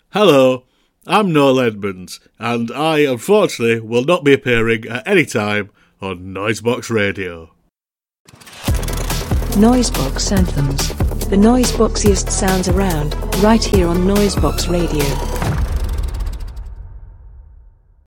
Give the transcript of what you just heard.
Hello, I'm Noel Edmonds, and I unfortunately will not be appearing at any time on Noisebox Radio. Noisebox Anthems. The noiseboxiest sounds around, right here on Noisebox Radio.